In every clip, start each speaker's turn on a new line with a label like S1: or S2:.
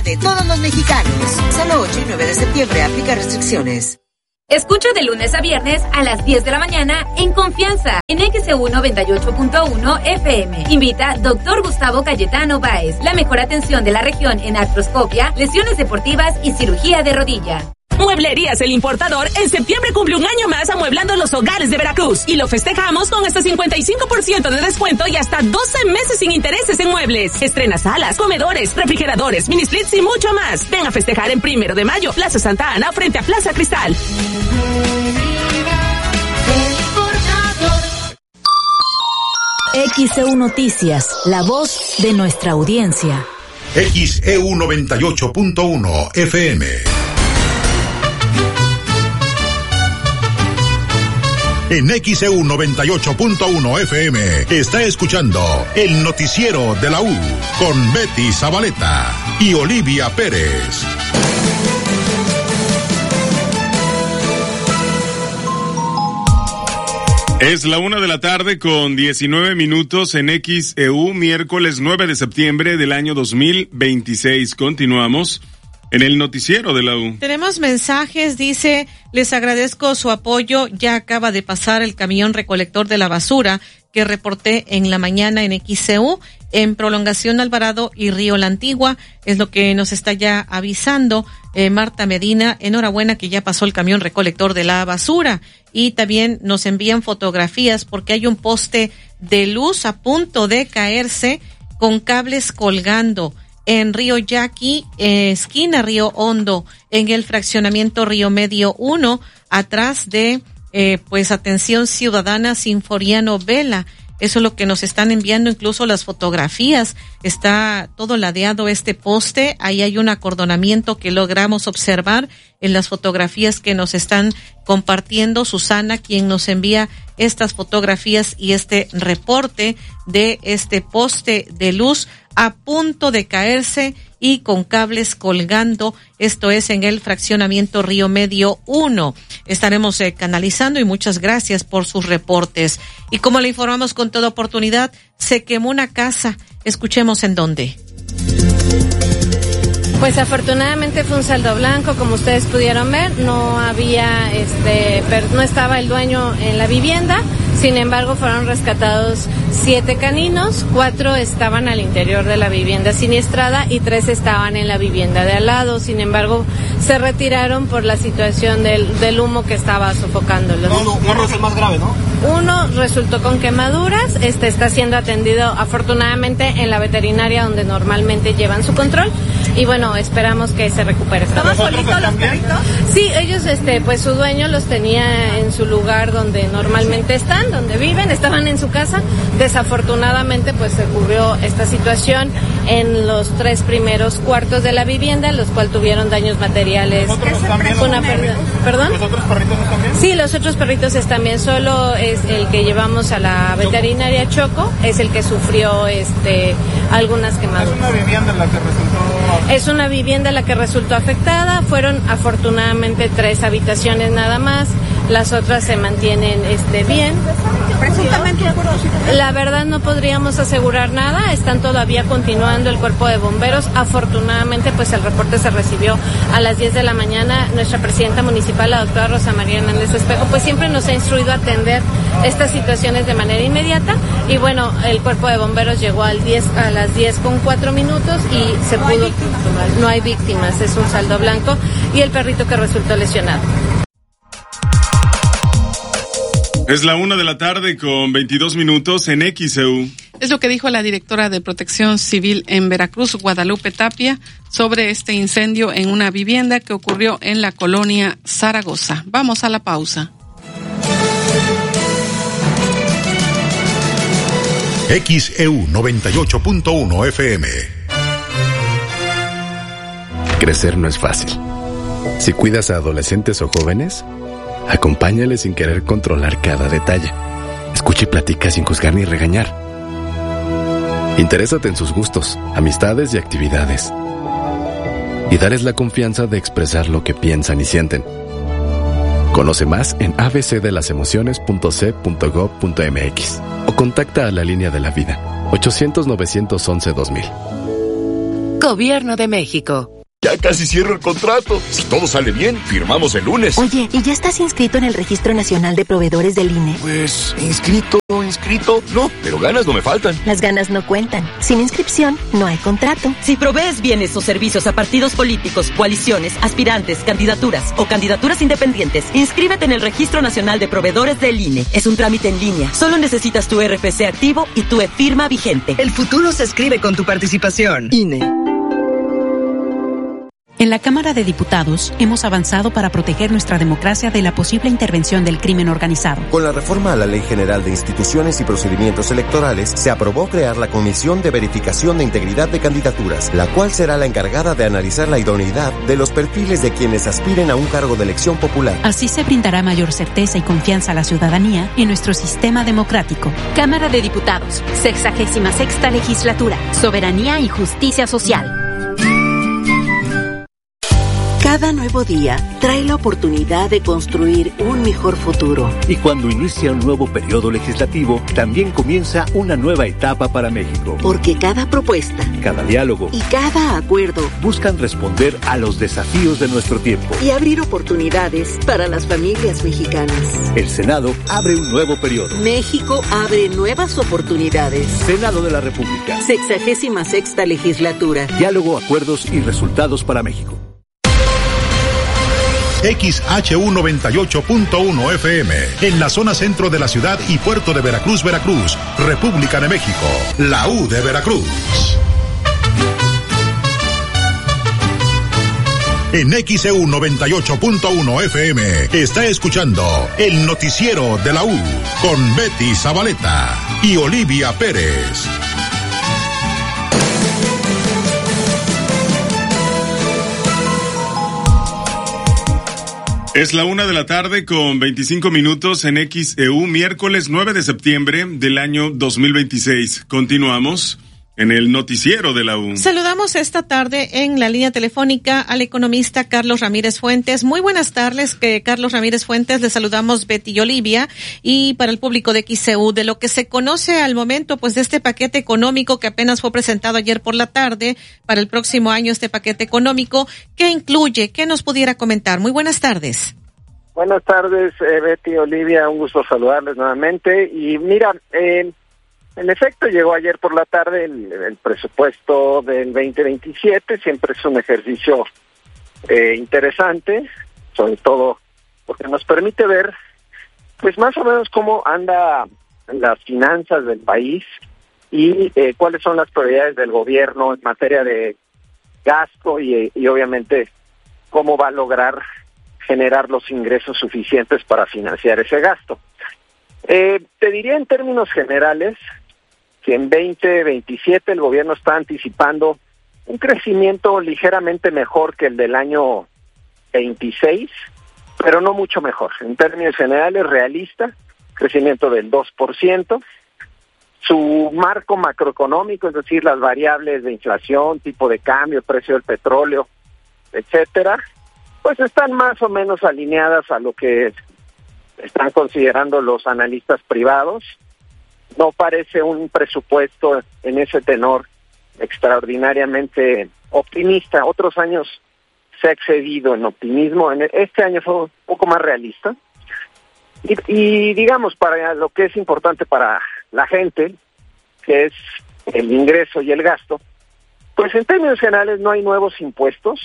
S1: de todos los mexicanos. Solo 8 y 9 de septiembre aplica restricciones.
S2: Escucha de lunes a viernes a las 10 de la mañana en Confianza, en XEU 98.1 FM. Invita Dr. Gustavo Cayetano Báez. La mejor atención de la región en artroscopia, lesiones deportivas y cirugía de rodilla.
S3: Mueblerías El Importador en septiembre cumple un año más amueblando los hogares de Veracruz y lo festejamos con hasta 55% de descuento y hasta 12 meses sin intereses en muebles. Estrena salas, comedores, refrigeradores, mini splits y mucho más. Ven a festejar en 1 de mayo, Plaza Santa Ana frente a Plaza Cristal.
S4: XEU Noticias, la voz de nuestra audiencia.
S5: XEU 98.1 FM. En XEU 98.1 FM está escuchando el noticiero de la U con Betty Zabaleta y Olivia Pérez.
S6: Es la 1:00 con 19 minutos en XEU, miércoles 9 de septiembre del año 2026. Continuamos en el noticiero de la U.
S7: Tenemos mensajes, dice, les agradezco su apoyo, ya acaba de pasar el camión recolector de la basura que reporté en la mañana en XEU, en Prolongación Alvarado y Río La Antigua, es lo que nos está ya avisando Marta Medina. Enhorabuena que ya pasó el camión recolector de la basura. Y también nos envían fotografías porque hay un poste de luz a punto de caerse con cables colgando en Río Yaqui, esquina Río Hondo, en el fraccionamiento Río Medio 1, atrás de, atención ciudadana Sinforiano Vela. Eso es lo que nos están enviando, incluso las fotografías. Está todo ladeado este poste. Ahí hay un acordonamiento que logramos observar en las fotografías que nos están compartiendo Susana, quien nos envía estas fotografías y este reporte de este poste de luz a punto de caerse y con cables colgando. Esto es en el fraccionamiento Río Medio 1. Estaremos canalizando y muchas gracias por sus reportes. Y como le informamos con toda oportunidad, se quemó una casa. Escuchemos en dónde.
S8: Pues afortunadamente fue un saldo blanco, como ustedes pudieron ver, no había, no estaba el dueño en la vivienda. Sin embargo, fueron rescatados 7 caninos, 4 estaban al interior de la vivienda siniestrada y 3 estaban en la vivienda de al lado. Sin embargo, se retiraron por la situación del humo que estaba sofocándolos.
S9: Uno es el más grave, ¿no?
S8: Uno resultó con quemaduras, está siendo atendido afortunadamente en la veterinaria donde normalmente llevan su control y bueno, esperamos que se recupere.
S9: ¿Estaban solitos los perritos?
S8: Sí, ellos, pues su dueño los tenía en su lugar donde normalmente están, donde viven, estaban en su casa. Desafortunadamente, pues se ocurrió esta situación en los 3 primeros cuartos de la vivienda, en los cuales tuvieron daños materiales.
S9: ¿Los otros están bien?
S8: ¿Perdón?
S9: ¿Los otros perritos están bien?
S8: Sí, los otros perritos están bien, solo es el que llevamos a la veterinaria Choco, es el que sufrió algunas quemaduras.
S9: ¿Es una vivienda la que resultó?
S8: Es una vivienda la que resultó afectada, fueron afortunadamente 3 habitaciones nada más, las otras se mantienen bien.
S9: Presuntamente,
S8: la verdad no podríamos asegurar nada, están todavía continuando el cuerpo de bomberos. Afortunadamente, pues el reporte se recibió a las 10 de la mañana. Nuestra presidenta municipal, la doctora Rosa María Hernández Espejo, pues siempre nos ha instruido a atender estas situaciones de manera inmediata. Y bueno, el cuerpo de bomberos llegó a las 10:04 y se pudo. No hay víctimas, es un saldo blanco y el perrito que resultó lesionado.
S6: Es la 1:00 con 22 minutos en XEU.
S10: Es lo que dijo la directora de Protección Civil en Veracruz, Guadalupe Tapia, sobre este incendio en una vivienda que ocurrió en la colonia Zaragoza. Vamos a la pausa.
S5: XEU 98.1 FM.
S11: Crecer no es fácil. Si cuidas a adolescentes o jóvenes, acompáñales sin querer controlar cada detalle. Escucha y platica sin juzgar ni regañar. Interésate en sus gustos, amistades y actividades. Y darles la confianza de expresar lo que piensan y sienten. Conoce más en abcdelasemociones.c.gov.mx o contacta a la línea de la vida 800-911-2000.
S12: Gobierno de México.
S13: Ya casi cierro el contrato. Si todo sale bien, firmamos el lunes.
S14: Oye, ¿y ya estás inscrito en el Registro Nacional de Proveedores del INE?
S13: Pues, inscrito, no, pero ganas no me faltan.
S14: Las ganas no cuentan. Sin inscripción, no hay contrato.
S15: Si provees bienes o servicios a partidos políticos, coaliciones, aspirantes, candidaturas o candidaturas independientes, inscríbete en el Registro Nacional de Proveedores del INE. Es un trámite en línea. Solo necesitas tu RFC activo y tu e-firma vigente.
S16: El futuro se escribe con tu participación.
S15: INE.
S17: En la Cámara de Diputados hemos avanzado para proteger nuestra democracia de la posible intervención del crimen organizado.
S18: Con la reforma a la Ley General de Instituciones y Procedimientos Electorales, se aprobó crear la Comisión de Verificación de Integridad de Candidaturas, la cual será la encargada de analizar la idoneidad de los perfiles de quienes aspiren a un cargo de elección popular.
S17: Así se brindará mayor certeza y confianza a la ciudadanía en nuestro sistema democrático.
S19: Cámara de Diputados, 66ª Legislatura, Soberanía y Justicia Social.
S20: Cada nuevo día trae la oportunidad de construir un mejor futuro.
S21: Y cuando inicia un nuevo periodo legislativo, también comienza una nueva etapa para México.
S20: Porque cada propuesta,
S21: cada diálogo
S20: y cada acuerdo
S21: buscan responder a los desafíos de nuestro tiempo
S20: y abrir oportunidades para las familias mexicanas.
S21: El Senado abre un nuevo periodo.
S20: México abre nuevas oportunidades.
S21: Senado de la República.
S20: 66ª Legislatura.
S21: Diálogo, acuerdos y resultados para México.
S5: XHU98.1 FM, en la zona centro de la ciudad y puerto de Veracruz, Veracruz, República de México, la U de Veracruz. En XHU98.1 FM, está escuchando el noticiero de la U, con Betty Zabaleta y Olivia Pérez.
S6: Es la 1:00 con 25 minutos en XEU, miércoles 9 de septiembre del año 2026. Continuamos en el noticiero de la U.
S7: Saludamos esta tarde en la línea telefónica al economista Carlos Ramírez Fuentes. Muy buenas tardes, Carlos Ramírez Fuentes. Le saludamos Betty y Olivia. Y para el público de XEU, de lo que se conoce al momento, pues de este paquete económico que apenas fue presentado ayer por la tarde para el próximo año, este paquete económico, ¿qué incluye? ¿Qué nos pudiera comentar? Muy buenas tardes.
S22: Buenas tardes, Betty y Olivia. Un gusto saludarles nuevamente. Y mira, en efecto, llegó ayer por la tarde el presupuesto del 2027. Siempre es un ejercicio interesante, sobre todo porque nos permite ver, pues más o menos cómo anda las finanzas del país y cuáles son las prioridades del gobierno en materia de gasto y obviamente cómo va a lograr generar los ingresos suficientes para financiar ese gasto. Te diría en términos generales que en 2027 el gobierno está anticipando un crecimiento ligeramente mejor que el del año 26, pero no mucho mejor. En términos generales, realista, crecimiento del 2%. Su marco macroeconómico, es decir, las variables de inflación, tipo de cambio, precio del petróleo, etcétera, pues están más o menos alineadas a lo que están considerando los analistas privados. No parece un presupuesto en ese tenor extraordinariamente optimista. Otros años se ha excedido en optimismo. Este año fue un poco más realista. Y digamos, para lo que es importante para la gente, que es el ingreso y el gasto, pues en términos generales no hay nuevos impuestos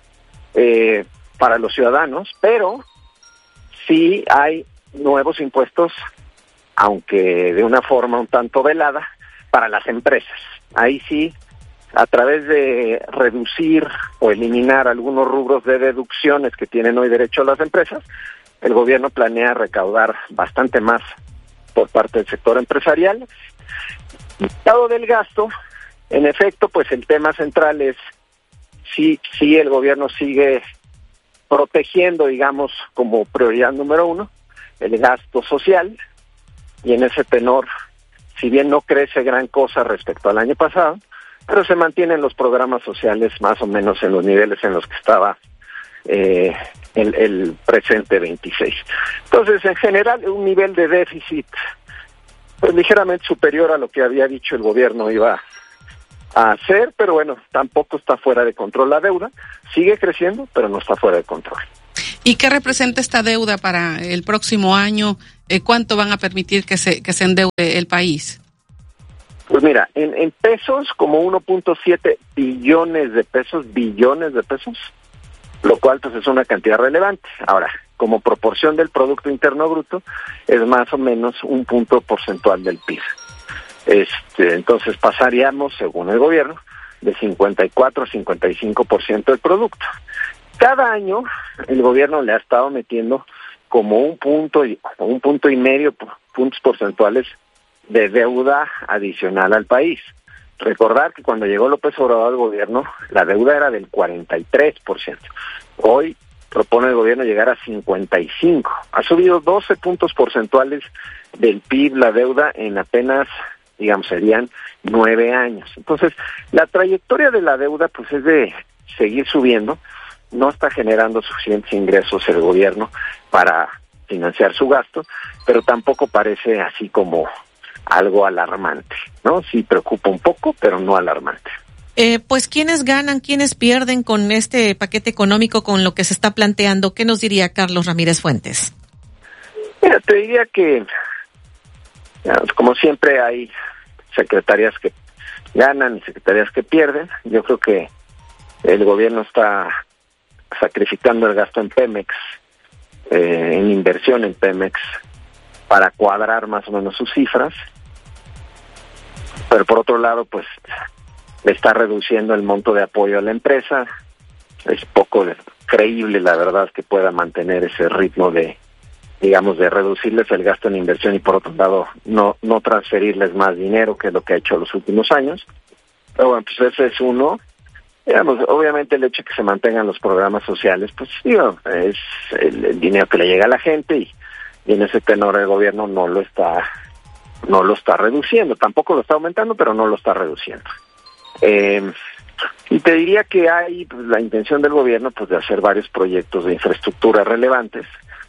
S22: para los ciudadanos, pero sí hay nuevos impuestos, aunque de una forma un tanto velada, para las empresas. Ahí sí, a través de reducir o eliminar algunos rubros de deducciones que tienen hoy derecho las empresas, el gobierno planea recaudar bastante más por parte del sector empresarial. Y lado del gasto, en efecto, pues el tema central es si el gobierno sigue protegiendo, digamos, como prioridad número 1, el gasto social, y en ese tenor, si bien no crece gran cosa respecto al año pasado, pero se mantienen los programas sociales más o menos en los niveles en los que estaba el presente 26. Entonces, en general, un nivel de déficit pues ligeramente superior a lo que había dicho el gobierno iba a hacer, pero bueno, tampoco está fuera de control la deuda, sigue creciendo, pero no está fuera de control.
S10: ¿Y qué representa esta deuda para el próximo año? ¿Cuánto van a permitir que se endeude el país?
S22: Pues mira, en pesos, como 1.7 billones de pesos, lo cual pues es una cantidad relevante. Ahora, como proporción del Producto Interno Bruto, es más o menos un punto porcentual del PIB. Entonces pasaríamos, según el gobierno, de 54 a 55% del producto. Cada año el gobierno le ha estado metiendo como un punto y medio puntos porcentuales de deuda adicional al país. Recordar que cuando llegó López Obrador al gobierno, la deuda era del 43%. Hoy propone el gobierno llegar a 55%. Ha subido 12 puntos porcentuales del PIB la deuda en apenas, digamos, serían 9 años. Entonces, la trayectoria de la deuda pues es de seguir subiendo. No está generando suficientes ingresos el gobierno para financiar su gasto, pero tampoco parece así como algo alarmante, ¿no? Sí preocupa un poco, pero no alarmante.
S7: Pues, ¿quiénes ganan, quiénes pierden con este paquete económico, con lo que se está planteando? ¿Qué nos diría Carlos Ramírez Fuentes?
S22: Mira, te diría que, como siempre, hay secretarías que ganan y secretarías que pierden. Yo creo que el gobierno está sacrificando el gasto en Pemex, en inversión en Pemex, para cuadrar más o menos sus cifras, pero por otro lado pues le está reduciendo el monto de apoyo a la empresa. Es poco creíble, la verdad, que pueda mantener ese ritmo de, digamos, de reducirles el gasto en inversión y por otro lado no transferirles más dinero, que es lo que ha hecho los últimos años. Pero bueno, pues ese es uno. Digamos, obviamente el hecho de que se mantengan los programas sociales, pues digo, es el dinero que le llega a la gente y en ese tenor el gobierno no lo está reduciendo, tampoco lo está aumentando, pero no lo está reduciendo. Y te diría que hay pues, la intención del gobierno pues de hacer varios proyectos de infraestructura relevantes,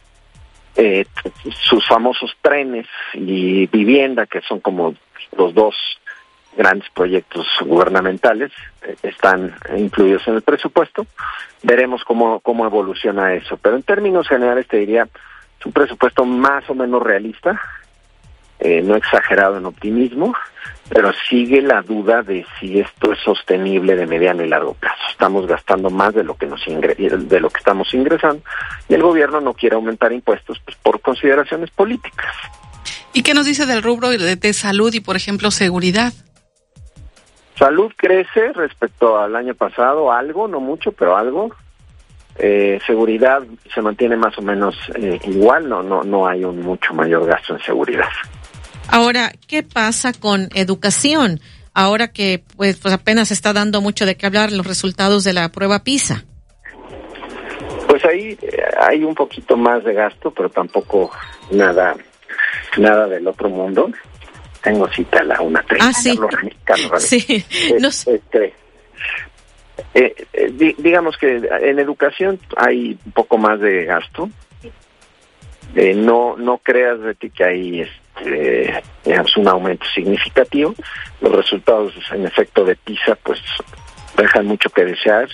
S22: sus famosos trenes y vivienda, que son como los dos grandes proyectos gubernamentales, están incluidos en el presupuesto. Veremos cómo evoluciona eso, pero en términos generales te diría es un presupuesto más o menos realista, no exagerado en optimismo, pero sigue la duda de si esto es sostenible de mediano y largo plazo. Estamos gastando más de lo que de lo que estamos ingresando y el gobierno no quiere aumentar impuestos pues, por consideraciones políticas.
S10: ¿Y qué nos dice del rubro de salud y, por ejemplo, seguridad?
S22: Salud crece respecto al año pasado, algo, no mucho, pero algo. Seguridad se mantiene más o menos igual, no hay un mucho mayor gasto en seguridad.
S7: Ahora, ¿qué pasa con educación? Ahora que pues apenas está dando mucho de qué hablar los resultados de la prueba PISA.
S22: Pues ahí hay un poquito más de gasto, pero tampoco nada del otro mundo. Tengo cita a la 1:30.
S7: Ah, sí.
S22: Carlos
S7: sí. No sé.
S22: Digamos que en educación hay un poco más de gasto. No creas, Betty, que hay digamos, un aumento significativo. Los resultados en efecto de PISA pues dejan mucho que desear.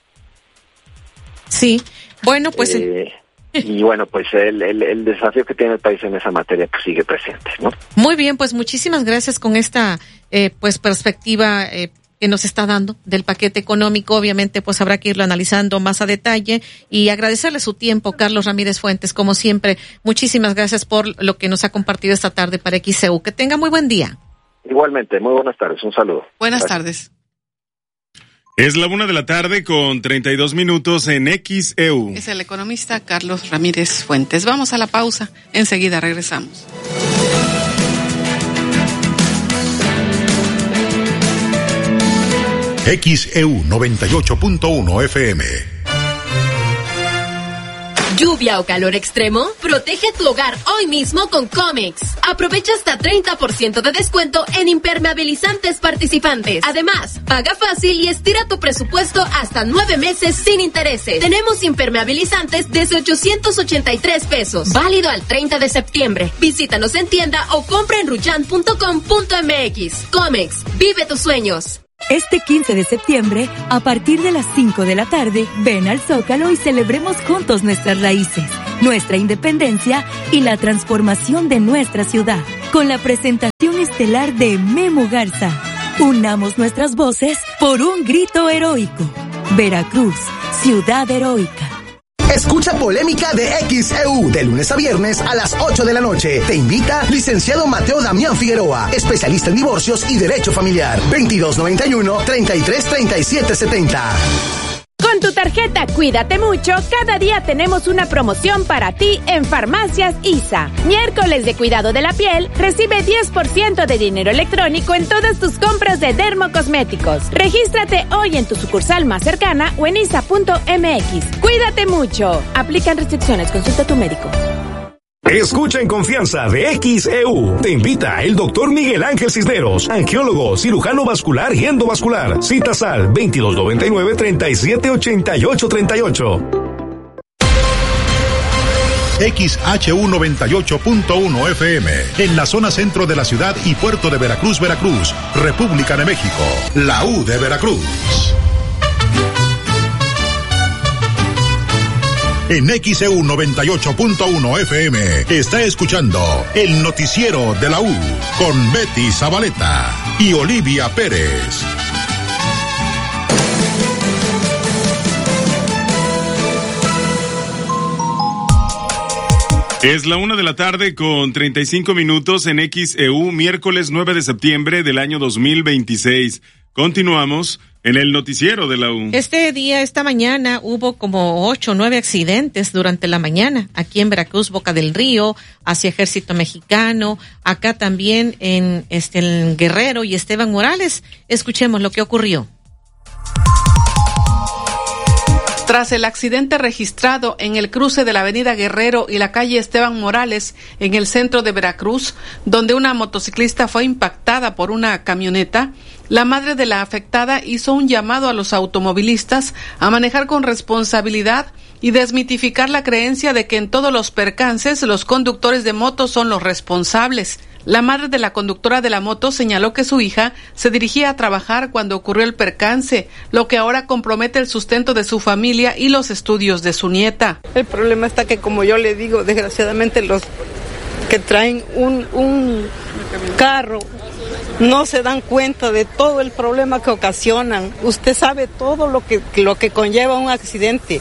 S7: Sí, bueno, pues
S22: y bueno, pues el desafío que tiene el país en esa materia pues sigue presente, ¿no?
S7: Muy bien, pues muchísimas gracias con esta pues perspectiva que nos está dando del paquete económico. Obviamente pues habrá que irlo analizando más a detalle y agradecerle su tiempo, Carlos Ramírez Fuentes, como siempre. Muchísimas gracias por lo que nos ha compartido esta tarde para XEU. Que tenga muy buen día.
S22: Igualmente, muy buenas tardes, un saludo.
S10: Buenas tardes.
S6: Es la 1:00 con 32 minutos en XEU.
S10: Es el economista Carlos Ramírez Fuentes. Vamos a la pausa, enseguida regresamos.
S5: XEU 98.1 FM.
S1: ¿Lluvia o calor extremo? Protege tu hogar hoy mismo con Comex. Aprovecha hasta 30% de descuento en impermeabilizantes participantes. Además, paga fácil y estira tu presupuesto hasta 9 meses sin intereses. Tenemos impermeabilizantes desde 883 pesos. Válido al 30 de septiembre. Visítanos en tienda o compra en ruyan.com.mx. Comex, vive tus sueños.
S2: Este 15 de septiembre, a partir de las 5 de la tarde, ven al Zócalo y celebremos juntos nuestras raíces, nuestra independencia y la transformación de nuestra ciudad, con la presentación estelar de Memo Garza. Unamos nuestras voces por un grito heroico. Veracruz, ciudad heroica.
S12: Escucha Polémica de XEU de lunes a viernes a las 8 de la noche. Te invita licenciado Mateo Damián Figueroa, especialista en divorcios y derecho familiar. 2291-333770.
S23: Con tu tarjeta Cuídate Mucho, cada día tenemos una promoción para ti en Farmacias ISA. Miércoles de cuidado de la piel, recibe 10% de dinero electrónico en todas tus compras de dermocosméticos. Regístrate hoy en tu sucursal más cercana o en isa.mx. Cuídate mucho. Aplican restricciones. Consulta a tu médico.
S24: Escucha en confianza de XEU. Te invita el doctor Miguel Ángel Cisneros, angiólogo, cirujano vascular y endovascular. Citas al 2299-378838.
S5: XHU 98.1 FM, en la zona centro de la ciudad y puerto de Veracruz, Veracruz, República de México, la U de Veracruz. En XEU 98.1 FM está escuchando el noticiero de la U con Betty Zabaleta y Olivia Pérez.
S6: Es la 1 de la tarde con 35 minutos en XEU, miércoles 9 de septiembre del año 2026. Continuamos en el noticiero de la U.
S7: Esta mañana hubo como 8 o 9 accidentes durante la mañana, aquí en Veracruz, Boca del Río, hacia Ejército Mexicano, acá también en Guerrero y Esteban Morales. Escuchemos lo que ocurrió.
S10: Tras el accidente registrado en el cruce de la avenida Guerrero y la calle Esteban Morales en el centro de Veracruz, donde una motociclista fue impactada por una camioneta, la madre de la afectada hizo un llamado a los automovilistas a manejar con responsabilidad y desmitificar la creencia de que en todos los percances los conductores de motos son los responsables. La madre de la conductora de la moto señaló que su hija se dirigía a trabajar cuando ocurrió el percance, lo que ahora compromete el sustento de su familia y los estudios de su nieta.
S25: El problema está que, como yo le digo, desgraciadamente los que traen un carro no se dan cuenta de todo el problema que ocasionan. Usted sabe todo lo que conlleva un accidente.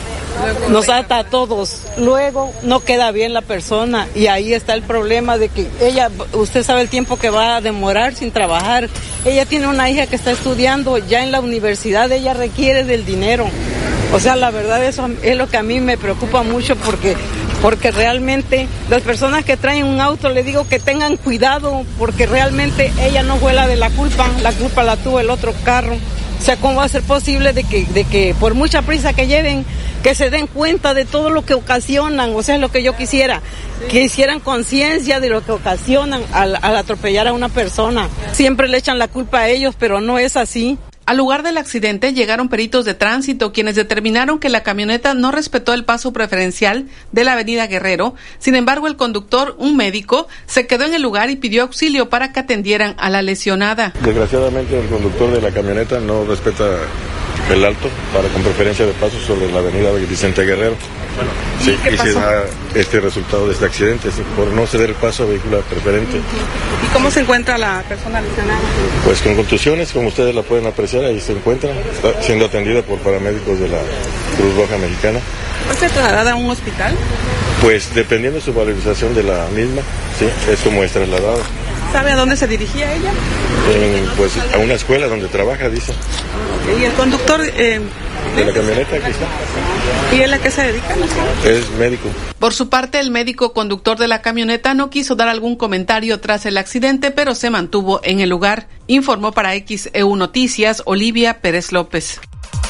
S25: Nos ata a todos. Luego no queda bien la persona y ahí está el problema de que usted sabe el tiempo que va a demorar sin trabajar. Ella tiene una hija que está estudiando ya en la universidad, ella requiere del dinero. O sea, la verdad eso es lo que a mí me preocupa mucho porque realmente las personas que traen un auto, le digo que tengan cuidado porque realmente ella no fue la de la culpa la tuvo el otro carro. O sea, ¿cómo va a ser posible de que por mucha prisa que lleven, que se den cuenta de todo lo que ocasionan? O sea, es lo que yo quisiera, que hicieran conciencia de lo que ocasionan al atropellar a una persona. Siempre le echan la culpa a ellos, pero no es así.
S10: Al lugar del accidente llegaron peritos de tránsito quienes determinaron que la camioneta no respetó el paso preferencial de la avenida Guerrero. Sin embargo, el conductor, un médico, se quedó en el lugar y pidió auxilio para que atendieran a la lesionada.
S26: Desgraciadamente, el conductor de la camioneta no respeta el alto con preferencia de paso sobre la avenida Vicente Guerrero. Sí, y se da este resultado de este accidente, por no ceder el paso a vehículo preferente.
S10: ¿Y cómo se encuentra la persona lesionada?
S26: Pues con contusiones, como ustedes la pueden apreciar, ahí se encuentra, está siendo atendida por paramédicos de la Cruz Roja Mexicana.
S10: ¿Fue trasladada a un hospital?
S26: Pues dependiendo de su valorización de la misma, sí, es como es trasladada.
S10: ¿Sabe a dónde se dirigía ella?
S26: Pues a una escuela donde trabaja, dice.
S10: ¿Y el conductor
S26: de la camioneta aquí está?
S10: ¿Y él a qué se dedica?
S26: Es médico.
S10: Por su parte, el médico conductor de la camioneta no quiso dar algún comentario tras el accidente, pero se mantuvo en el lugar. Informó para XEU Noticias Olivia Pérez López.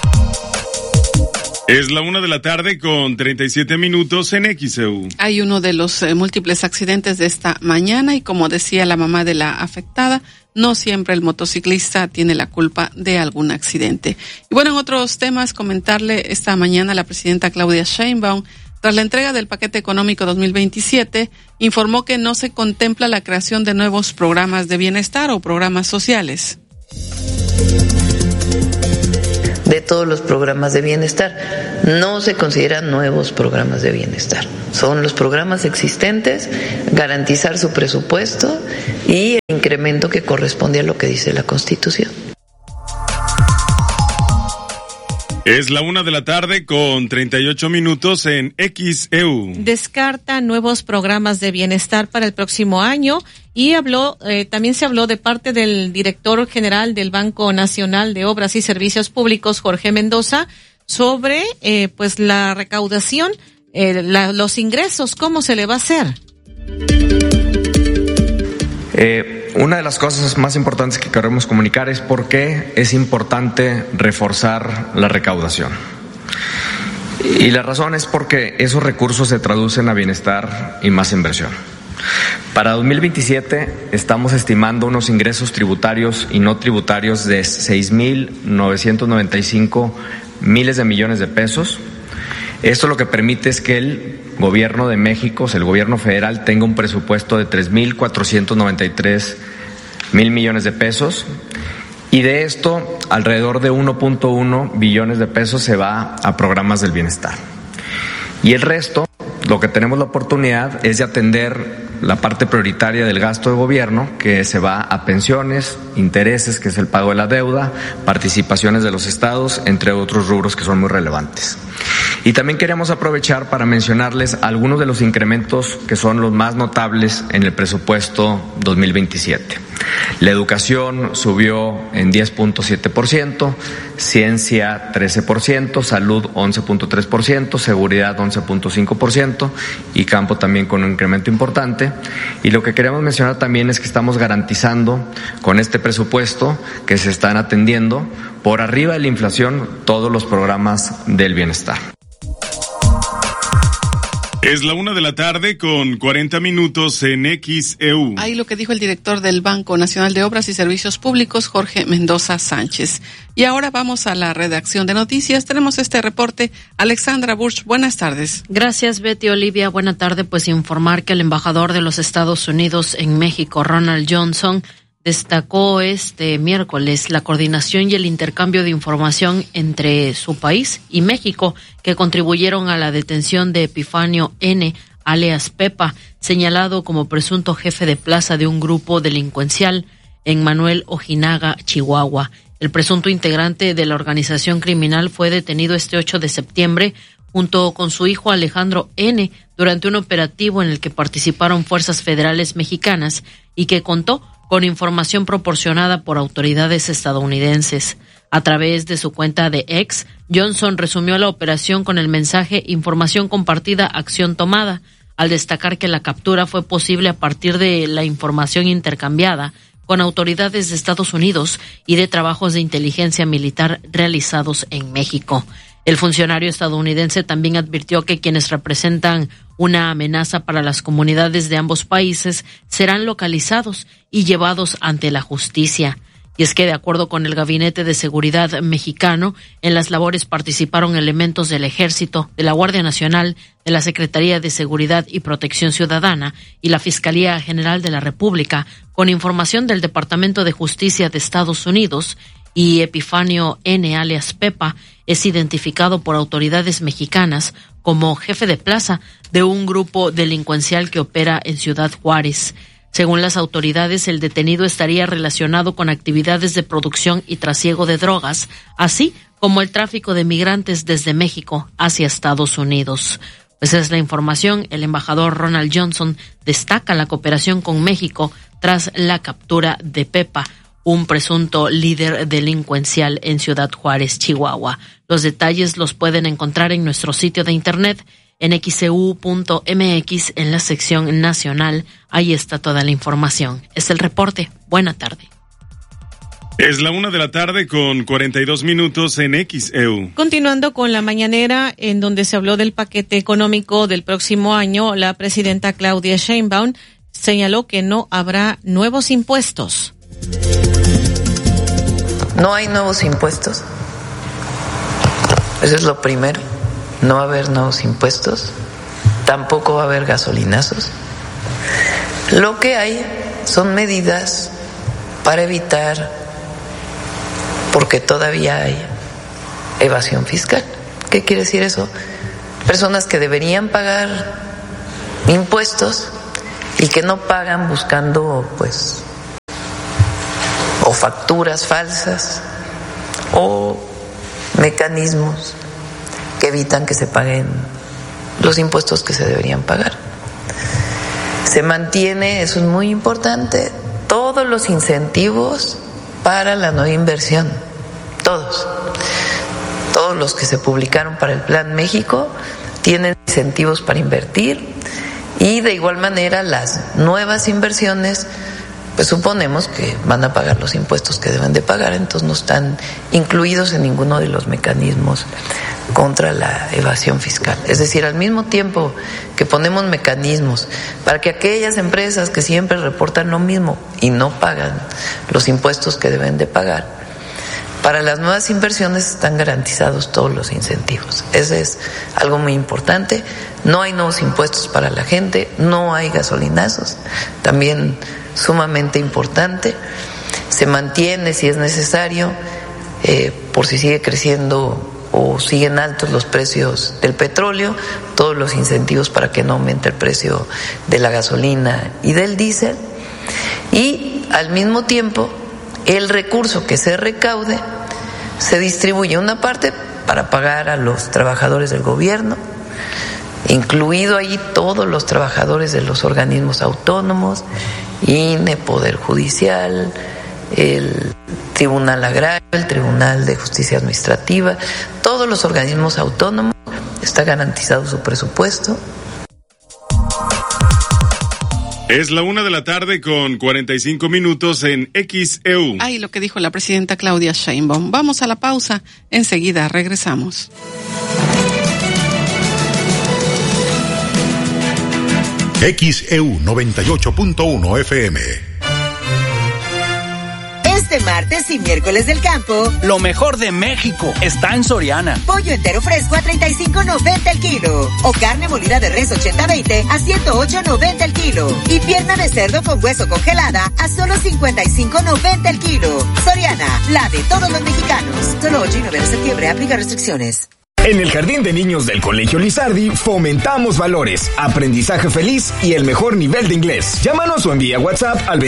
S6: Es la 1 de la tarde con 37 minutos en XEU.
S10: Hay uno de los múltiples accidentes de esta mañana y como decía la mamá de la afectada, no siempre el motociclista tiene la culpa de algún accidente. Y bueno, en otros temas, comentarle esta mañana a la presidenta Claudia Sheinbaum, tras la entrega del paquete económico 2027, informó que no se contempla la creación de nuevos programas de bienestar o programas sociales.
S3: De todos los programas de bienestar. No se consideran nuevos programas de bienestar. Son los programas existentes, garantizar su presupuesto y el incremento que corresponde a lo que dice la Constitución.
S6: Es la 1:00 con 38 minutos en XEU.
S7: Descarta nuevos programas de bienestar para el próximo año y también se habló de parte del director general del Banco Nacional de Obras y Servicios Públicos, Jorge Mendoza, sobre pues la recaudación, los ingresos, ¿cómo se le va a hacer?
S4: Una de las cosas más importantes que queremos comunicar es por qué es importante reforzar la recaudación. Y la razón es porque esos recursos se traducen a bienestar y más inversión. Para 2027 estamos estimando unos ingresos tributarios y no tributarios de 6,995 miles de millones de pesos. Esto lo que permite es que el gobierno de México, o sea, el gobierno federal, tenga un presupuesto de 3,493 mil millones de pesos. Y de esto, alrededor de 1.1 billones de pesos se va a programas del bienestar. Y el resto, lo que tenemos la oportunidad es de atender la parte prioritaria del gasto de gobierno, que se va a pensiones, intereses, que es el pago de la deuda, participaciones de los estados, entre otros rubros que son muy relevantes. Y también queríamos aprovechar para mencionarles algunos de los incrementos que son los más notables en el presupuesto 2027. La educación subió en 10.7%, ciencia 13%, salud 11.3%, seguridad 11.5% y campo también con un incremento importante. Y lo que queremos mencionar también es que estamos garantizando con este presupuesto que se están atendiendo por arriba de la inflación todos los programas del bienestar.
S6: Es la 1:00 con 40 minutos en XEU.
S10: Ahí lo que dijo el director del Banco Nacional de Obras y Servicios Públicos, Jorge Mendoza Sánchez. Y ahora vamos a la redacción de noticias. Tenemos este reporte. Alexandra Burch, buenas tardes.
S8: Gracias, Betty Olivia. Buena tarde. Pues informar que el embajador de los Estados Unidos en México, Ronald Johnson, destacó este miércoles la coordinación y el intercambio de información entre su país y México que contribuyeron a la detención de Epifanio N., alias Pepa, señalado como presunto jefe de plaza de un grupo delincuencial en Manuel Ojinaga, Chihuahua. El presunto integrante de la organización criminal fue detenido este 8 de septiembre junto con su hijo Alejandro N. durante un operativo en el que participaron fuerzas federales mexicanas y que contó con información proporcionada por autoridades estadounidenses. A través de su cuenta de X, Johnson resumió la operación con el mensaje "Información compartida, acción tomada", al destacar que la captura fue posible a partir de la información intercambiada con autoridades de Estados Unidos y de trabajos de inteligencia militar realizados en México. El funcionario estadounidense también advirtió que quienes representan una amenaza para las comunidades de ambos países serán localizados y llevados ante la justicia. Y es que, de acuerdo con el Gabinete de Seguridad mexicano, en las labores participaron elementos del Ejército, de la Guardia Nacional, de la Secretaría de Seguridad y Protección Ciudadana y la Fiscalía General de la República, con información del Departamento de Justicia de Estados Unidos. Y Epifanio N., alias Pepa, es identificado por autoridades mexicanas como jefe de plaza de un grupo delincuencial que opera en Ciudad Juárez. Según las autoridades, el detenido estaría relacionado con actividades de producción y trasiego de drogas, así como el tráfico de migrantes desde México hacia Estados Unidos. Pues es la información. El embajador Ronald Johnson destaca la cooperación con México tras la captura de Pepa, un presunto líder delincuencial en Ciudad Juárez, Chihuahua. Los detalles los pueden encontrar en nuestro sitio de internet en xeu.mx en la sección nacional. Ahí está toda la información. Es el reporte. Buena tarde.
S6: Es la 1:00 con 42 minutos en XEU.
S7: Continuando con la mañanera, en donde se habló del paquete económico del próximo año, la presidenta Claudia Sheinbaum señaló que no habrá nuevos impuestos.
S3: No hay nuevos impuestos. Eso es lo primero. No va a haber nuevos impuestos. Tampoco va a haber gasolinazos. Lo que hay son medidas para evitar porque todavía hay evasión fiscal. ¿Qué quiere decir eso? Personas que deberían pagar impuestos y que no pagan buscando, pues, o facturas falsas o mecanismos que evitan que se paguen los impuestos que se deberían pagar. Se mantiene, eso es muy importante, todos los incentivos para la nueva inversión, todos los que se publicaron para el Plan México tienen incentivos para invertir, y de igual manera las nuevas inversiones, pues suponemos que van a pagar los impuestos que deben de pagar, entonces no están incluidos en ninguno de los mecanismos contra la evasión fiscal. Es decir, al mismo tiempo que ponemos mecanismos para que aquellas empresas que siempre reportan lo mismo y no pagan los impuestos que deben de pagar, para las nuevas inversiones están garantizados todos los incentivos. Ese es algo muy importante. No hay nuevos impuestos para la gente, no hay gasolinazos, también sumamente importante. Se mantiene, si es necesario, por si sigue creciendo o siguen altos los precios del petróleo, todos los incentivos para que no aumente el precio de la gasolina y del diésel. Y al mismo tiempo, el recurso que se recaude se distribuye una parte para pagar a los trabajadores del gobierno, incluido ahí todos los trabajadores de los organismos autónomos, INE, Poder Judicial, el Tribunal Agrario, el Tribunal de Justicia Administrativa, todos los organismos autónomos, está garantizado su presupuesto.
S6: Es la 1:00 con 45 minutos en XEU.
S10: Ay, lo que dijo la presidenta Claudia Sheinbaum. Vamos a la pausa, enseguida regresamos.
S5: XEU 98.1 FM.
S9: Este martes y miércoles del campo,
S11: lo mejor de México está en Soriana.
S9: Pollo entero fresco a $35.90 el kilo. O carne molida de res 80-20 a $108.90 el kilo. Y pierna de cerdo con hueso congelada a solo $55.90 el kilo. Soriana, la de todos los mexicanos. Solo 8 y 9 de septiembre, aplica restricciones.
S24: En el Jardín de Niños del Colegio Lizardi fomentamos valores, aprendizaje feliz y el mejor nivel de inglés. Llámanos o envía WhatsApp al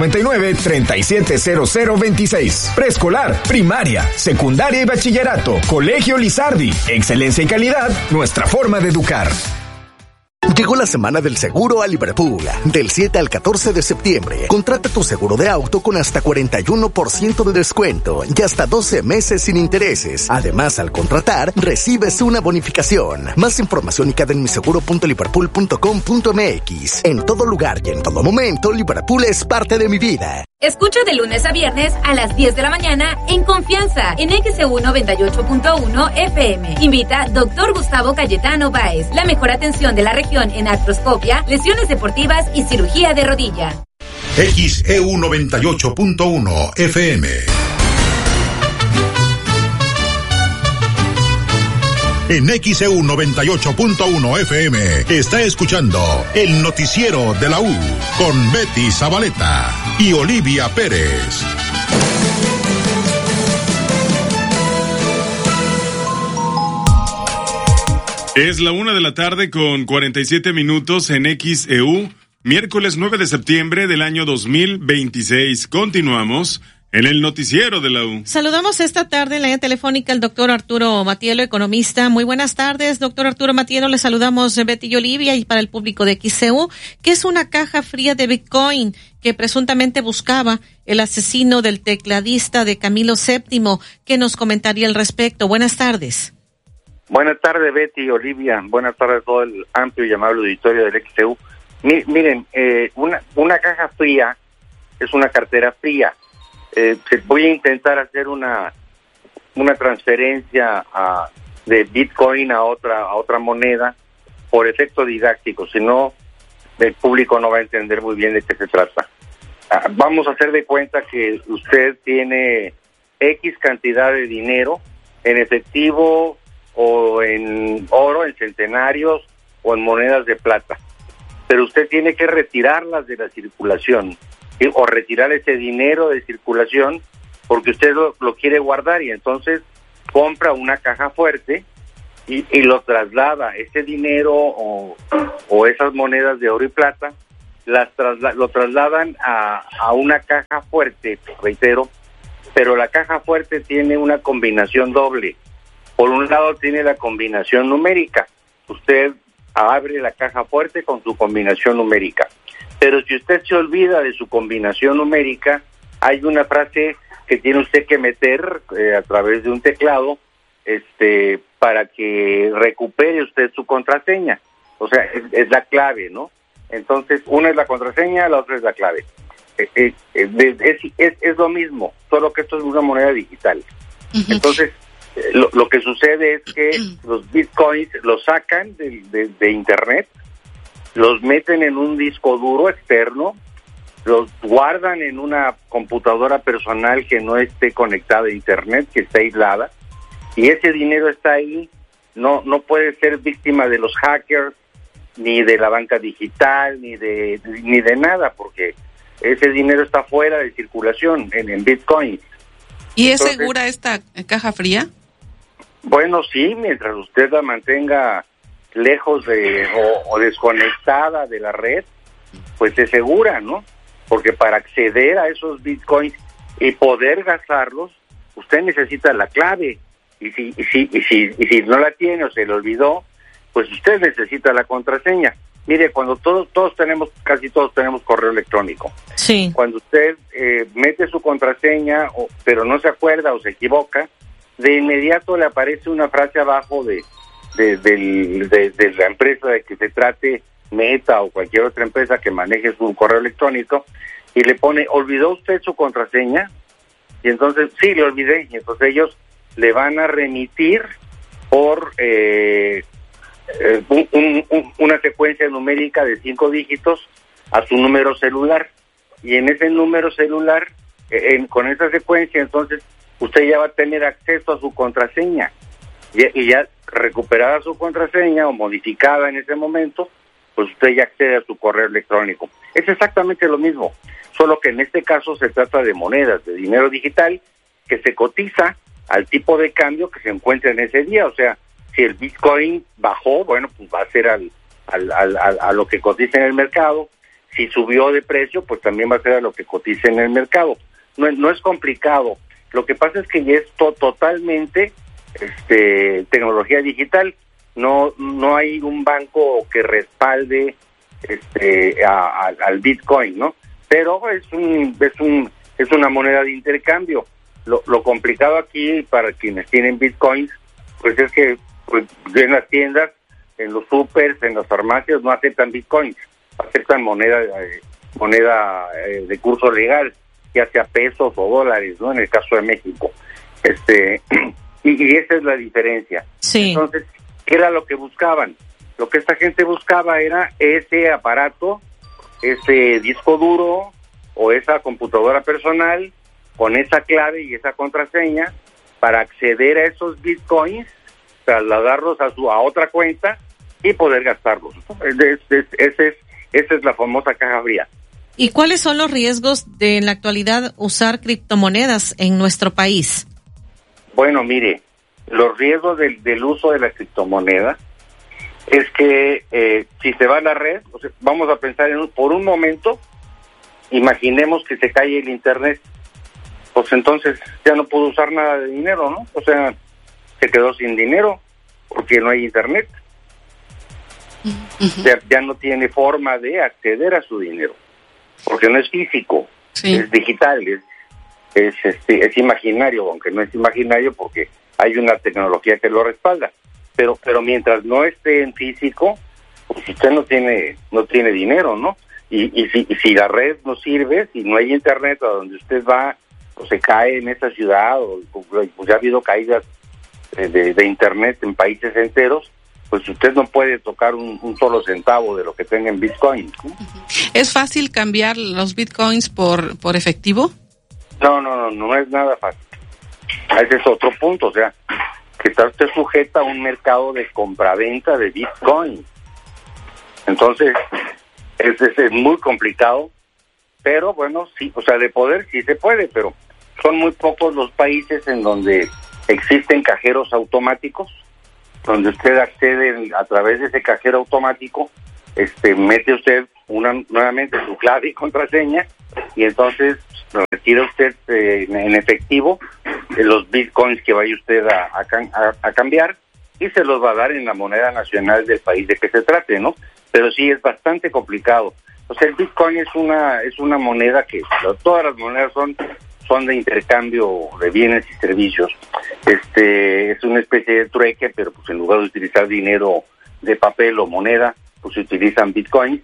S24: 2299-370026. Preescolar, primaria, secundaria y bachillerato. Colegio Lizardi. Excelencia y calidad, nuestra forma de educar.
S12: Llegó la semana del seguro a Liverpool. Del 7 al 14 de septiembre, contrata tu seguro de auto con hasta 41% de descuento y hasta 12 meses sin intereses. Además, al contratar, recibes una bonificación. Más información y queda en miseguro.liverpool.com.mx. En todo lugar y en todo momento, Liverpool es parte de mi vida.
S13: Escucha de lunes a viernes a las 10 de la mañana en Confianza en XEU 98.1 FM. Invita Dr. Gustavo Cayetano Báez. La mejor atención de la región en artroscopia, lesiones deportivas y cirugía de rodilla.
S5: XEU 98.1 FM. En XEU 98.1 FM está escuchando el noticiero de la U con Betty Zabaleta y Olivia Pérez.
S6: Es la 1:00 con 47 minutos en XEU, miércoles 9 de septiembre del año 2026. Continuamos en el noticiero de la U.
S7: Saludamos esta tarde en la línea telefónica al doctor Arturo Matielo, economista. Muy buenas tardes, doctor Arturo Matielo. Le saludamos Betty y Olivia y para el público de XEU, que es una caja fría de Bitcoin que presuntamente buscaba el asesino del tecladista de Camilo VII. ¿Qué nos comentaría al respecto? Buenas tardes.
S14: Buenas tardes, Betty y Olivia. Buenas tardes a todo el amplio y amable auditorio del XEU. Miren, una caja fría es una cartera fría. Voy a intentar hacer una transferencia de Bitcoin a otra moneda por efecto didáctico, si no el público no va a entender muy bien de qué se trata. Vamos a hacer de cuenta que usted tiene X cantidad de dinero en efectivo o en oro, en centenarios o en monedas de plata, pero usted tiene que retirarlas de la circulación o retirar ese dinero de circulación porque usted lo quiere guardar y entonces compra una caja fuerte y lo traslada, ese dinero o esas monedas de oro y plata, lo trasladan a una caja fuerte, reitero, pero la caja fuerte tiene una combinación doble. Por un lado tiene la combinación numérica, usted abre la caja fuerte con su combinación numérica, pero si usted se olvida de su combinación numérica, hay una frase que tiene usted que meter a través de un teclado, para que recupere usted su contraseña. O sea, es la clave, ¿no? Entonces, una es la contraseña, la otra es la clave. Es lo mismo, solo que esto es una moneda digital. Entonces, lo que sucede es que los bitcoins los sacan de internet, los meten en un disco duro externo, los guardan en una computadora personal que no esté conectada a internet, que esté aislada, y ese dinero está ahí, no puede ser víctima de los hackers, ni de la banca digital, ni de nada, porque ese dinero está fuera de circulación en Bitcoin.
S10: ¿Y es segura esta caja fría?
S14: Bueno, sí, mientras usted la mantenga lejos o desconectada de la red, pues es segura, ¿no? Porque para acceder a esos Bitcoins y poder gastarlos, usted necesita la clave. Y si no la tiene o se le olvidó, pues usted necesita la contraseña. Mire, cuando casi todos tenemos correo electrónico.
S7: Sí.
S14: Cuando usted mete su contraseña, pero no se acuerda o se equivoca, de inmediato le aparece una frase abajo de la empresa de que se trate, Meta o cualquier otra empresa que maneje su correo electrónico, y le pone, ¿olvidó usted su contraseña? Y entonces, sí, le olvidé. Y entonces ellos le van a remitir por una secuencia numérica de 5 dígitos a su número celular, y en ese número celular, con esa secuencia, entonces usted ya va a tener acceso a su contraseña, y ya recuperada su contraseña o modificada en ese momento, pues usted ya accede a su correo electrónico. Es exactamente lo mismo, solo que en este caso se trata de monedas, de dinero digital, que se cotiza al tipo de cambio que se encuentra en ese día. O sea, si el Bitcoin bajó, bueno, pues va a ser a lo que cotiza en el mercado. Si subió de precio, pues también va a ser a lo que cotiza en el mercado. No es complicado. Lo que pasa es que ya es totalmente tecnología digital. No hay un banco que respalde al Bitcoin, ¿no? Pero es una moneda de intercambio. Lo complicado aquí para quienes tienen bitcoins, pues es que en las tiendas, en los supers, en las farmacias no aceptan bitcoins, aceptan moneda de curso legal, ya sea pesos o dólares, ¿no? En el caso de México, y esa es la diferencia.
S7: Sí.
S14: Entonces, ¿qué era lo que buscaban? Lo que esta gente buscaba era ese aparato, ese disco duro o esa computadora personal con esa clave y esa contraseña para acceder a esos bitcoins, trasladarlos a otra cuenta y poder gastarlos. Esa es la famosa caja fría.
S7: ¿Y cuáles son los riesgos de en la actualidad usar criptomonedas en nuestro país?
S14: Bueno, mire, los riesgos del uso de la criptomoneda es que si se va a la red, o sea, vamos a pensar por un momento, imaginemos que se cae el internet, pues entonces ya no pudo usar nada de dinero, ¿no? O sea, se quedó sin dinero porque no hay internet. Ya no tiene forma de acceder a su dinero, porque no es físico, es digital, es imaginario, aunque no es imaginario porque hay una tecnología que lo respalda. Pero mientras no esté en físico, pues usted no tiene dinero, ¿no? Y si la red no sirve, si no hay internet a donde usted va, o se cae en esa ciudad, o pues ya ha habido caídas de internet en países enteros, pues usted no puede tocar un solo centavo de lo que tenga en Bitcoin, ¿no?
S10: ¿Es fácil cambiar los Bitcoins por efectivo?
S14: No es nada fácil. Ese es otro punto, o sea, que está usted sujeta a un mercado de compraventa de Bitcoin. Entonces, es muy complicado, pero bueno, sí, o sea, de poder sí se puede, pero son muy pocos los países en donde existen cajeros automáticos, donde usted accede a través de ese cajero automático, mete usted nuevamente su clave y contraseña, y entonces retira usted en efectivo los bitcoins que vaya usted a cambiar, y se los va a dar en la moneda nacional del país de que se trate, ¿no? Pero sí es bastante complicado. O sea, el bitcoin es una moneda que todas las monedas son de intercambio de bienes y servicios. Es una especie de trueque, pero pues en lugar de utilizar dinero de papel o moneda, pues se utilizan bitcoins.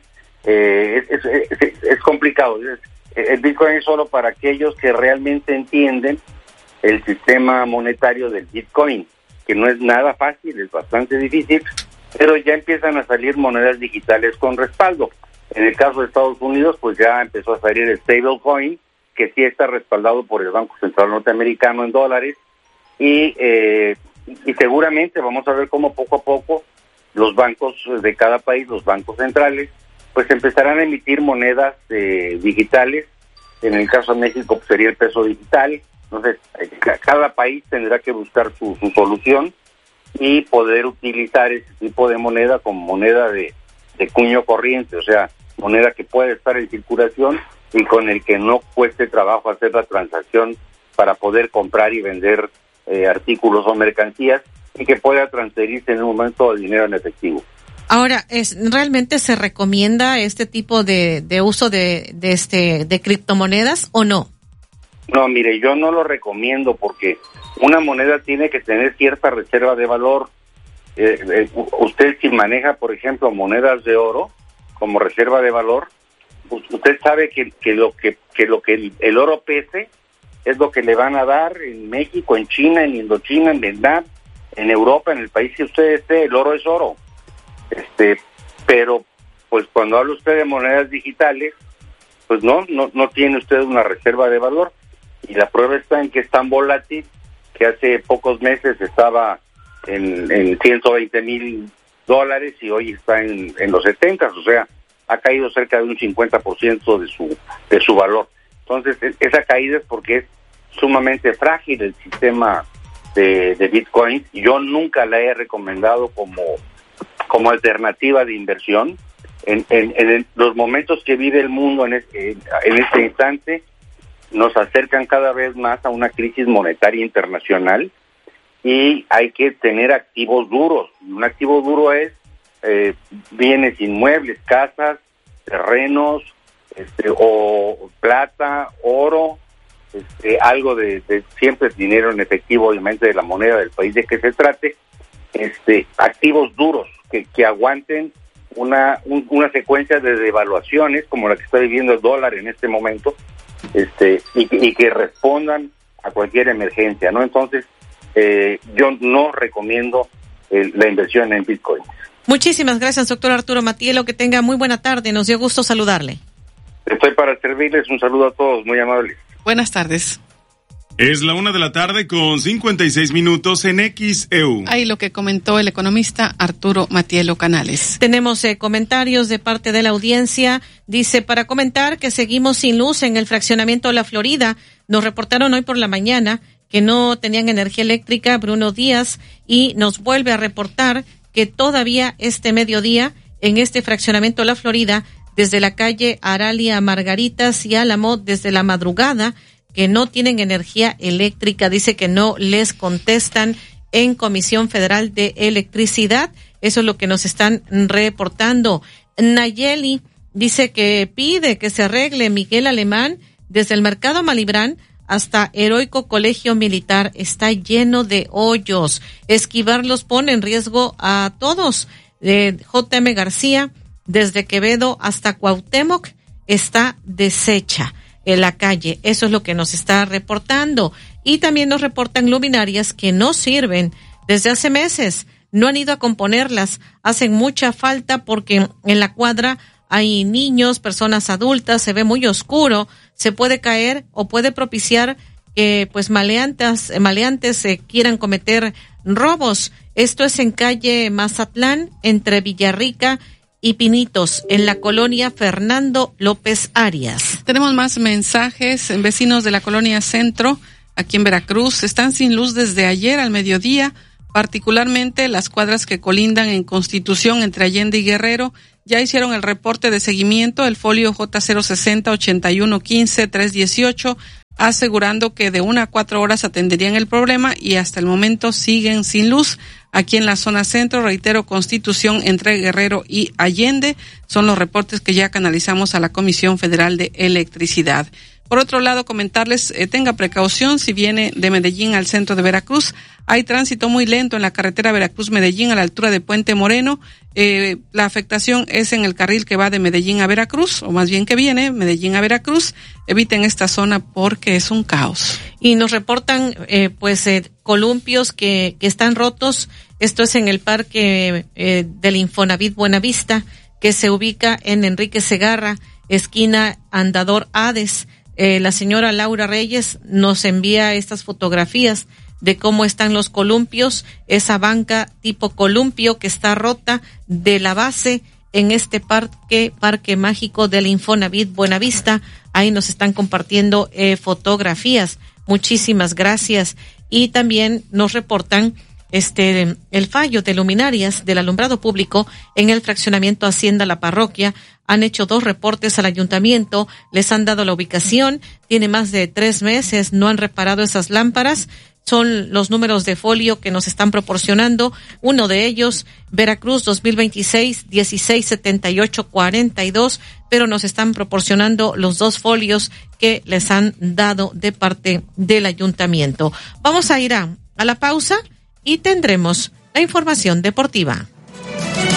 S14: Es complicado. El bitcoin es solo para aquellos que realmente entienden el sistema monetario del bitcoin, que no es nada fácil, es bastante difícil, pero ya empiezan a salir monedas digitales con respaldo. En el caso de Estados Unidos, pues ya empezó a salir el stablecoin, que sí está respaldado por el Banco Central Norteamericano en dólares, y seguramente vamos a ver cómo poco a poco los bancos de cada país, los bancos centrales, pues empezarán a emitir monedas digitales. En el caso de México pues sería el peso digital. Entonces cada país tendrá que buscar su solución y poder utilizar ese tipo de moneda como moneda de cuño corriente, o sea, moneda que puede estar en circulación y con el que no cueste trabajo hacer la transacción para poder comprar y vender artículos o mercancías, y que pueda transferirse en un momento el dinero en efectivo.
S7: Ahora, ¿realmente se recomienda este tipo de uso de criptomonedas o no?
S14: No, mire, yo no lo recomiendo porque una moneda tiene que tener cierta reserva de valor. Usted si maneja, por ejemplo, monedas de oro como reserva de valor, usted sabe que lo que el oro pese es lo que le van a dar en México, en China, en Indochina, en Vietnam, en Europa, en el país que usted esté, el oro es oro. Pero pues cuando habla usted de monedas digitales, pues no tiene usted una reserva de valor, y la prueba está en que es tan volátil que hace pocos meses estaba en $120,000 y hoy está en los 70, o sea, ha caído cerca de un 50% de su valor. Entonces, esa caída es porque es sumamente frágil el sistema de Bitcoin. Yo nunca la he recomendado como alternativa de inversión. En los momentos que vive el mundo en este instante, nos acercan cada vez más a una crisis monetaria internacional, y hay que tener activos duros. Un activo duro es bienes inmuebles, casas, terrenos, o plata, oro, algo de siempre dinero en efectivo, obviamente de la moneda del país de que se trate, activos duros que aguanten una secuencia de devaluaciones como la que está viviendo el dólar en este momento, y que respondan a cualquier emergencia, ¿no? Entonces, yo no recomiendo la inversión en Bitcoin.
S7: Muchísimas gracias, doctor Arturo Matielo. Que tenga muy buena tarde. Nos dio gusto saludarle.
S14: Estoy para servirles. Un saludo a todos. Muy amables.
S10: Buenas tardes.
S6: Es la 1:56 en XEU.
S10: Ahí lo que comentó el economista Arturo Matielo Canales.
S7: Tenemos comentarios de parte de la audiencia. Dice, para comentar que seguimos sin luz en el fraccionamiento de La Florida. Nos reportaron hoy por la mañana que no tenían energía eléctrica, Bruno Díaz, y nos vuelve a reportar que todavía este mediodía en este fraccionamiento de La Florida, desde la calle Aralia Margaritas y Álamo, desde la madrugada, que no tienen energía eléctrica. Dice que no les contestan en Comisión Federal de Electricidad. Eso es lo que nos están reportando. Nayeli dice que pide que se arregle Miguel Alemán desde el Mercado Malibrán hasta Heroico Colegio Militar. Está lleno de hoyos. Esquivarlos pone en riesgo a todos. JM García, desde Quevedo hasta Cuauhtémoc, está deshecha en la calle. Eso es lo que nos está reportando. Y también nos reportan luminarias que no sirven desde hace meses. No han ido a componerlas. Hacen mucha falta porque en la cuadra hay niños, personas adultas, se ve muy oscuro, se puede caer o puede propiciar que pues maleantes quieran cometer robos. Esto es en calle Mazatlán, entre Villarrica y Pinitos, en la colonia Fernando López Arias.
S10: Tenemos más mensajes. Vecinos de la colonia Centro, aquí en Veracruz, están sin luz desde ayer al mediodía, particularmente las cuadras que colindan en Constitución entre Allende y Guerrero. Ya hicieron el reporte de seguimiento, el folio J060-8115-318, asegurando que de 1 a 4 horas atenderían el problema y hasta el momento siguen sin luz. Aquí en la zona centro, reitero, Constitución entre Guerrero y Allende, son los reportes que ya canalizamos a la Comisión Federal de Electricidad. Por otro lado, comentarles, tenga precaución si viene de Medellín al centro de Veracruz. Hay tránsito muy lento en la carretera Veracruz-Medellín a la altura de Puente Moreno. La afectación es en el carril que va de Medellín a Veracruz, o más bien que viene Medellín a Veracruz. Eviten esta zona porque es un caos.
S7: Y nos reportan, columpios que están rotos. Esto es en el parque del Infonavit Buenavista, que se ubica en Enrique Segarra, esquina Andador Hades. La señora Laura Reyes nos envía estas fotografías de cómo están los columpios, esa banca tipo columpio que está rota de la base en este parque mágico del Infonavit Buenavista. Ahí nos están compartiendo fotografías. Muchísimas gracias. Y también nos reportan el fallo de luminarias del alumbrado público en el fraccionamiento Hacienda La Parroquia. Han hecho 2 reportes al ayuntamiento, les han dado la ubicación, tiene más de 3 meses, no han reparado esas lámparas. Son los números de folio que nos están proporcionando. Uno de ellos, Veracruz 2026, 167842, pero nos están proporcionando los 2 folios que les han dado de parte del ayuntamiento. Vamos a ir a la pausa y tendremos la información deportiva.